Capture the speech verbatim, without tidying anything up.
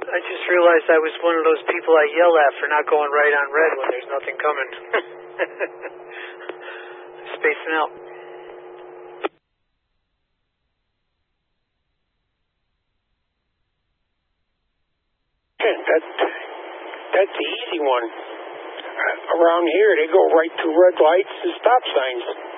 I just realized I was one of those people I yell at for not going right on red when there's nothing coming. Spacing out. That, that's the easy one. Around here, they go right through red lights and stop signs.